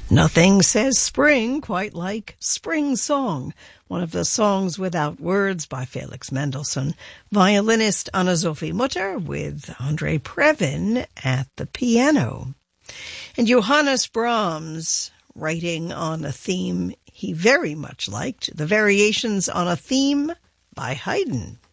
Nothing says spring quite like Spring Song, one of the songs without words by Felix Mendelssohn. Violinist Anna-Sophie Mutter with Andre Previn at the piano. And Johannes Brahms, writing on a theme he very much liked, the Variations on a Theme by Haydn.